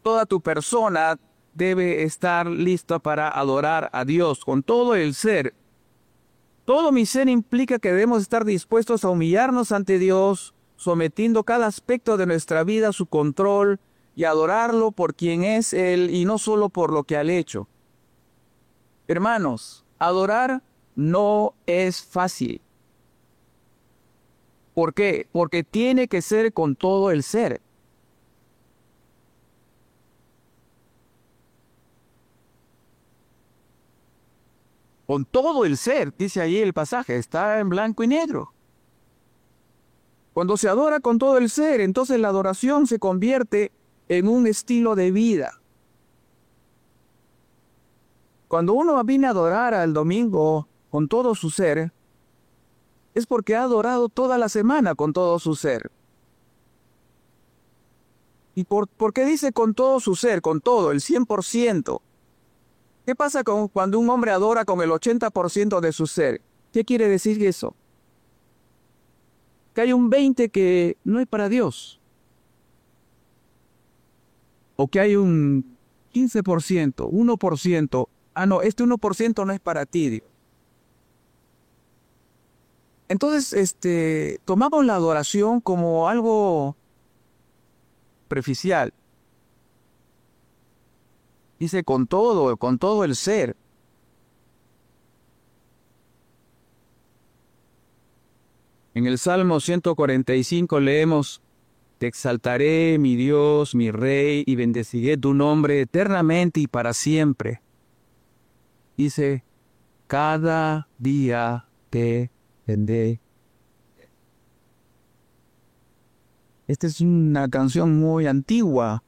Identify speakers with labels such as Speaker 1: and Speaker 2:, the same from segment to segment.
Speaker 1: Toda tu persona debe estar lista para adorar a Dios con todo el ser. Todo mi ser implica que debemos estar dispuestos a humillarnos ante Dios, sometiendo cada aspecto de nuestra vida a su control y adorarlo por quien es Él y no solo por lo que ha hecho. Hermanos, adorar no es fácil. ¿Por qué? Porque tiene que ser con todo el ser. Con todo el ser, dice allí el pasaje, está en blanco y negro. Cuando se adora con todo el ser, entonces la adoración se convierte en un estilo de vida. Cuando uno viene a adorar al domingo con todo su ser, es porque ha adorado toda la semana con todo su ser. ¿Y por qué dice con todo su ser, con todo, el 100%? ¿Qué pasa cuando un hombre adora con el 80% de su ser? ¿Qué quiere decir eso? Que hay un 20% que no es para Dios. O que hay un 15%, 1%. Este 1% no es para ti, Dios. Entonces, tomamos la adoración como algo superficial. Dice con todo el ser. En el Salmo 145 leemos: Te exaltaré, mi Dios, mi Rey, y bendeciré tu nombre eternamente y para siempre. Dice, cada día te bendeciré. Esta es una canción muy antigua.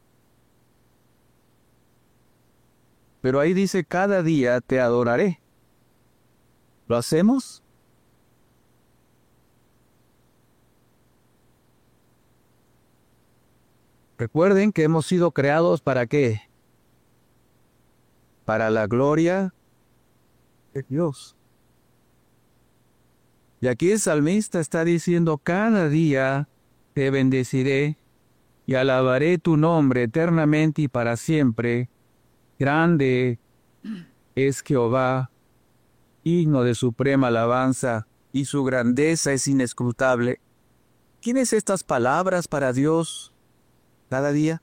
Speaker 1: Pero ahí dice, cada día te adoraré. ¿Lo hacemos? Recuerden que hemos sido creados ¿para qué? Para la gloria de Dios. Y aquí el salmista está diciendo, cada día te bendeciré y alabaré tu nombre eternamente y para siempre. Grande es Jehová, digno de suprema alabanza, y su grandeza es inescrutable. ¿Tienes estas palabras para Dios cada día?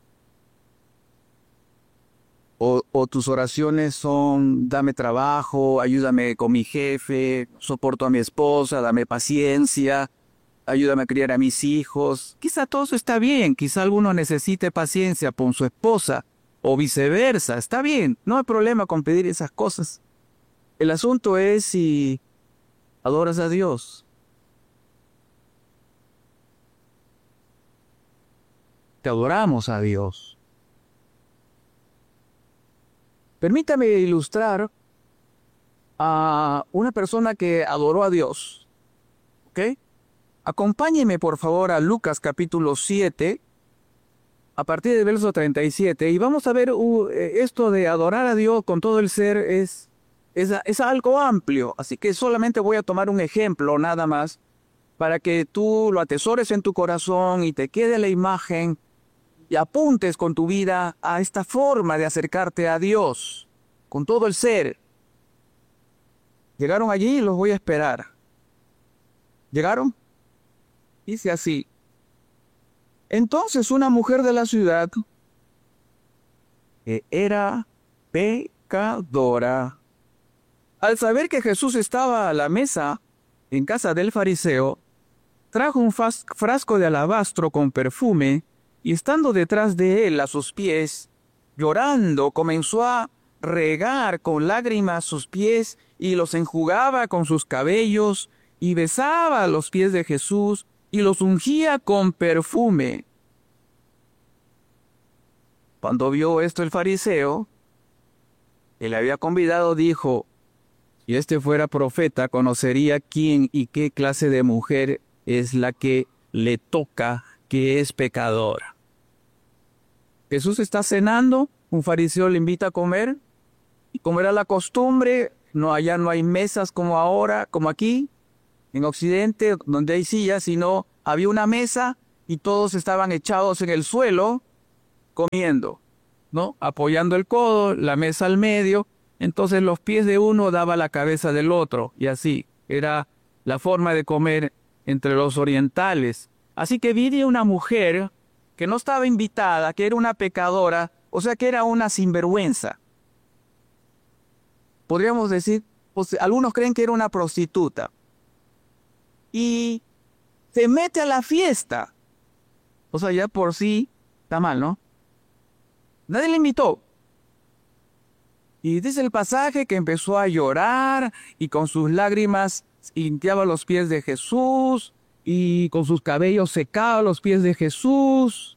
Speaker 1: O tus oraciones son, dame trabajo, ayúdame con mi jefe, soporto a mi esposa, dame paciencia, ayúdame a criar a mis hijos. Quizá todo eso está bien, quizá alguno necesite paciencia con su esposa, o viceversa, está bien, no hay problema con pedir esas cosas. El asunto es si adoras a Dios. Te adoramos a Dios. Permítame ilustrar a una persona que adoró a Dios. ¿Ok? Acompáñeme por favor a Lucas capítulo 7, a partir del verso 37, y vamos a ver esto de adorar a Dios con todo el ser es algo amplio, así que solamente voy a tomar un ejemplo nada más para que tú lo atesores en tu corazón y te quede la imagen y apuntes con tu vida a esta forma de acercarte a Dios con todo el ser. ¿Llegaron allí? Los voy a esperar. ¿Llegaron? Dice así. Entonces una mujer de la ciudad, que era pecadora, al saber que Jesús estaba a la mesa en casa del fariseo, trajo un frasco de alabastro con perfume, y estando detrás de él a sus pies, llorando, comenzó a regar con lágrimas sus pies, y los enjugaba con sus cabellos, y besaba los pies de Jesús, y los ungía con perfume. Cuando vio esto el fariseo, que le había convidado, dijo, si este fuera profeta, conocería quién y qué clase de mujer es la que le toca, que es pecadora. Jesús está cenando, un fariseo le invita a comer, y como era la costumbre, allá no hay mesas como ahora, como aquí, en Occidente, donde hay sillas, sino había una mesa y todos estaban echados en el suelo, comiendo, ¿no? Apoyando el codo, la mesa al medio, entonces los pies de uno daba la cabeza del otro, y así era la forma de comer entre los orientales. Así que vi una mujer que no estaba invitada, que era una pecadora, o sea que era una sinvergüenza. Podríamos decir, pues, algunos creen que era una prostituta. Y se mete a la fiesta. O sea, ya por sí está mal, ¿no? Nadie le invitó. Y dice el pasaje que empezó a llorar y con sus lágrimas limpiaba los pies de Jesús y con sus cabellos secaba los pies de Jesús.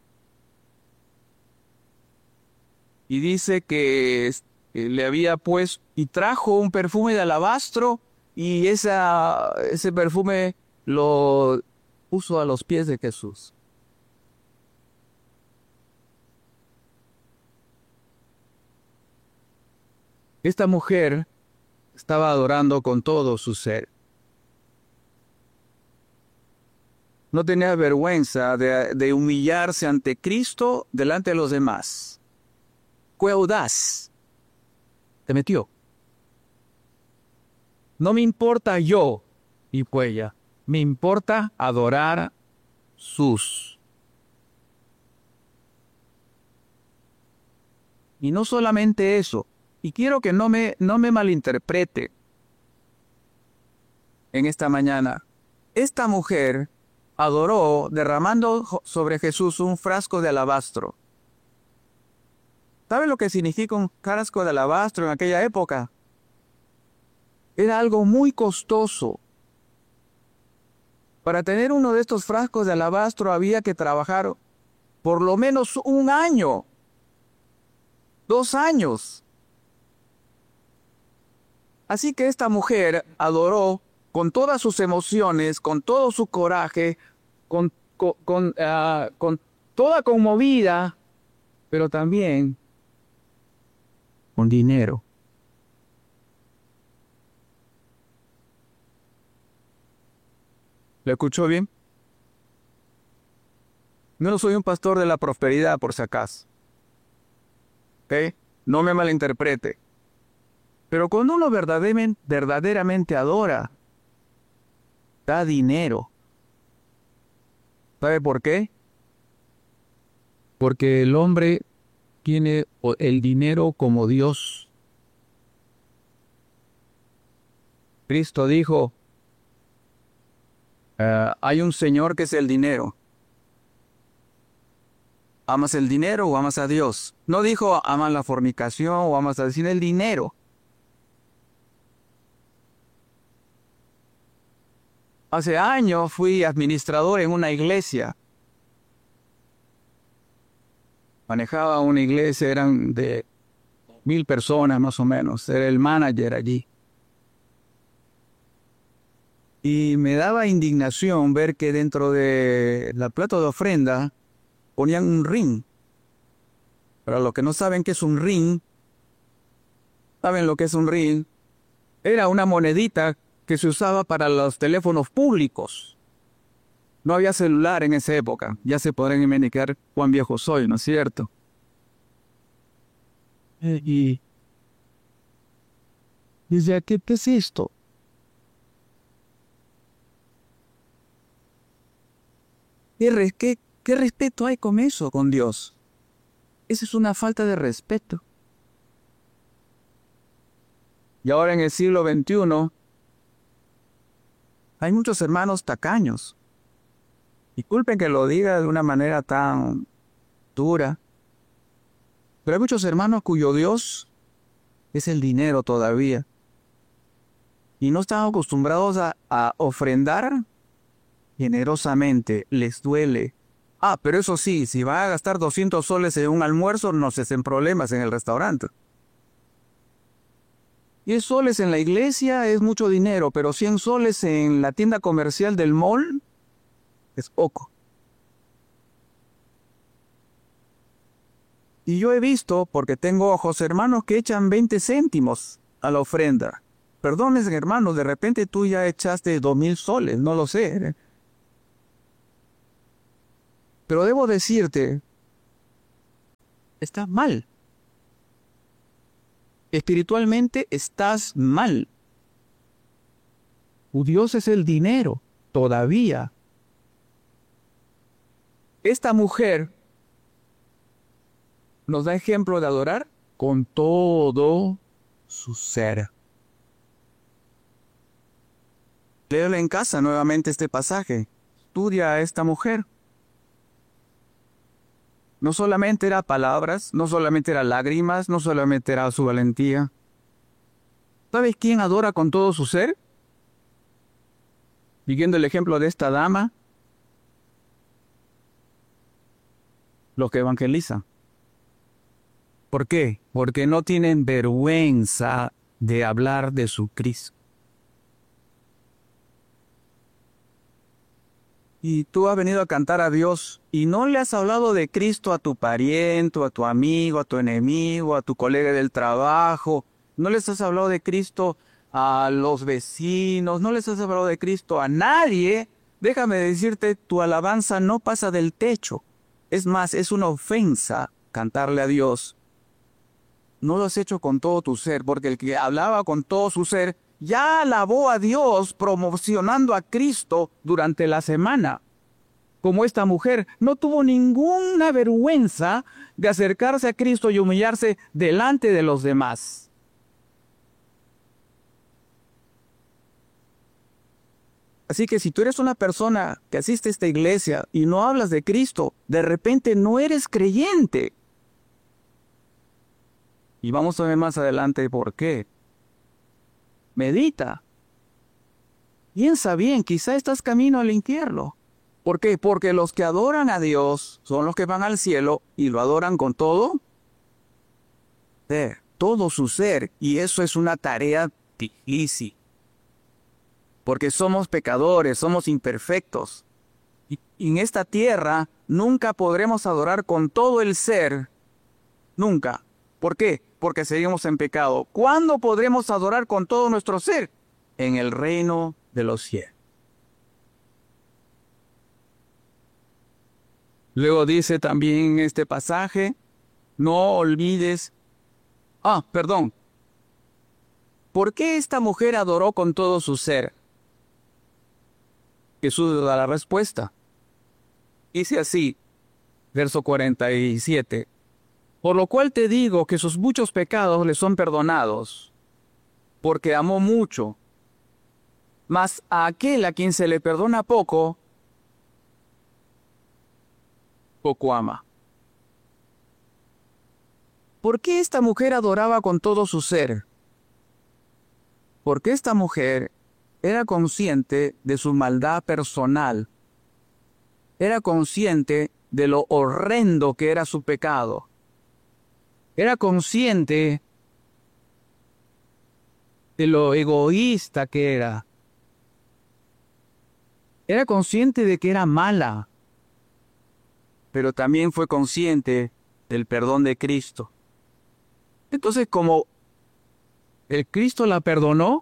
Speaker 1: Y dice que le había puesto y trajo un perfume de alabastro y ese perfume lo puso a los pies de Jesús. Esta mujer estaba adorando con todo su ser. No tenía vergüenza de humillarse ante Cristo delante de los demás. Fue audaz. Se metió. No me importa yo, y fue ella. Me importa adorar sus. Y no solamente eso. Y quiero que no me malinterprete en esta mañana. Esta mujer adoró derramando sobre Jesús un frasco de alabastro. ¿Sabe lo que significa un frasco de alabastro en aquella época? Era algo muy costoso. Para tener uno de estos frascos de alabastro había que trabajar por lo menos 1 año, 2 años. Así que esta mujer adoró con todas sus emociones, con todo su coraje, con toda conmovida, pero también con dinero. ¿Lo escuchó bien? No soy un pastor de la prosperidad, por si acaso. ¿Ok? No me malinterprete. Pero cuando uno verdaderamente adora, da dinero. ¿Sabe por qué? Porque el hombre tiene el dinero como Dios. Cristo dijo, hay un Señor que es el dinero. ¿Amas el dinero o amas a Dios? No dijo, amas la fornicación o amas a decir el dinero. Hace años fui administrador en una iglesia. Manejaba una iglesia, eran de 1,000 personas más o menos. Era el manager allí. Y me daba indignación ver que dentro de la plato de ofrenda ponían un ring. Para los que no saben qué es un ring, ¿saben lo que es un ring? Era una monedita que se usaba para los teléfonos públicos. No había celular en esa época. Ya se podrán imaginar cuán viejo soy, ¿no es cierto? Y dice, ¿qué es esto? ¿Qué respeto hay con eso, con Dios? Esa es una falta de respeto. Y ahora en el siglo XXI hay muchos hermanos tacaños. Disculpen que lo diga de una manera tan dura, pero hay muchos hermanos cuyo Dios es el dinero todavía. Y no están acostumbrados a ofrendar generosamente. Les duele. Pero eso sí, si va a gastar 200 soles en un almuerzo, no se hacen problemas en el restaurante. 10 soles en la iglesia es mucho dinero, pero 100 soles en la tienda comercial del mall es poco. Y yo he visto, porque tengo ojos, hermanos que echan 20 céntimos a la ofrenda. Perdones, hermano, de repente tú ya echaste 2,000 soles, no lo sé. Pero debo decirte estás mal. Espiritualmente estás mal. Tu Dios es el dinero, todavía. Esta mujer nos da ejemplo de adorar con todo su ser. Léelo en casa nuevamente este pasaje. Estudia a esta mujer. No solamente era palabras, no solamente era lágrimas, no solamente era su valentía. ¿Sabes quién adora con todo su ser? Siguiendo el ejemplo de esta dama, los que evangelizan. ¿Por qué? Porque no tienen vergüenza de hablar de su Cristo. Y tú has venido a cantar a Dios y no le has hablado de Cristo a tu pariente, a tu amigo, a tu enemigo, a tu colega del trabajo. No les has hablado de Cristo a los vecinos, no les has hablado de Cristo a nadie. Déjame decirte, tu alabanza no pasa del techo. Es más, es una ofensa cantarle a Dios. No lo has hecho con todo tu ser, porque el que hablaba con todo su ser ya alabó a Dios promocionando a Cristo durante la semana. Como esta mujer no tuvo ninguna vergüenza de acercarse a Cristo y humillarse delante de los demás. Así que si tú eres una persona que asiste a esta iglesia y no hablas de Cristo, de repente no eres creyente. Y vamos a ver más adelante por qué. Medita. Piensa bien, quizá estás camino al infierno. ¿Por qué? Porque los que adoran a Dios son los que van al cielo y lo adoran con todo su ser. Y eso es una tarea difícil. Porque somos pecadores, somos imperfectos. Y en esta tierra nunca podremos adorar con todo el ser. Nunca. ¿Por qué? Porque seguimos en pecado. ¿Cuándo podremos adorar con todo nuestro ser? En el reino de los cielos. Luego dice también en este pasaje, no olvides... ¿Por qué esta mujer adoró con todo su ser? Jesús da la respuesta. Dice así, verso 47. Por lo cual te digo que sus muchos pecados le son perdonados, porque amó mucho. Mas a aquel a quien se le perdona poco, poco ama. ¿Por qué esta mujer adoraba con todo su ser? Porque esta mujer era consciente de su maldad personal. Era consciente de lo horrendo que era su pecado. Era consciente de lo egoísta que era. Era consciente de que era mala. Pero también fue consciente del perdón de Cristo. Entonces, como el Cristo la perdonó,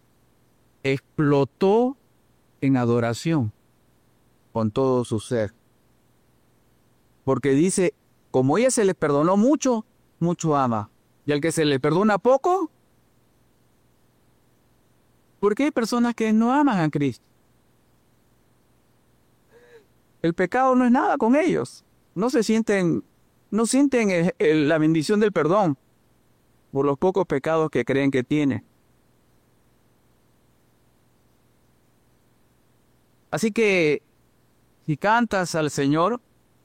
Speaker 1: explotó en adoración con todo su ser. Porque dice, como ella se le perdonó mucho, mucho ama. Y al que se le perdona poco, porque hay personas que no aman a Cristo. El pecado no es nada con ellos. No sienten la bendición del perdón por los pocos pecados que creen que tienen. Así que, si cantas al Señor,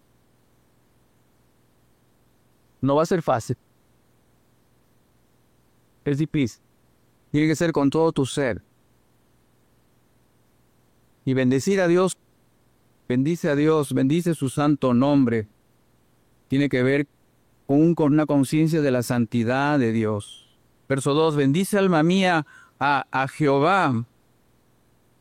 Speaker 1: no va a ser fácil. Es difícil. Tiene que ser con todo tu ser. Y bendecir a Dios, bendice a Dios, bendice su santo nombre. Tiene que ver con una conciencia de la santidad de Dios. Verso 2, bendice alma mía a Jehová,